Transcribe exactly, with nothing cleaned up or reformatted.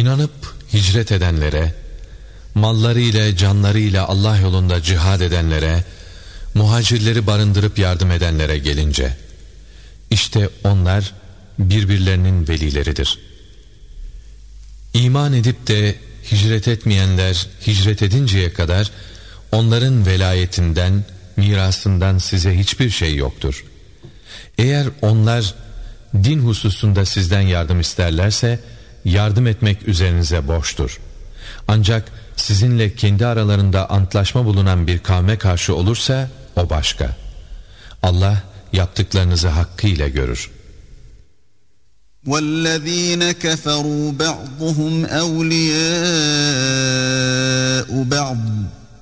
İnanıp hicret edenlere, mallarıyla canlarıyla Allah yolunda cihad edenlere, muhacirleri barındırıp yardım edenlere gelince, işte onlar birbirlerinin velileridir. İman edip de hicret etmeyenler hicret edinceye kadar onların velayetinden, mirasından size hiçbir şey yoktur. Eğer onlar din hususunda sizden yardım isterlerse yardım etmek üzerinize borçtur. Ancak sizinle kendi aralarında antlaşma bulunan bir kavme karşı olursa o başka. Allah yaptıklarınızı hakkıyla görür. وَالَّذ۪ينَ كَفَرُوا بَعْضُهُمْ أَوْلِيَاءُ بَعْضٍ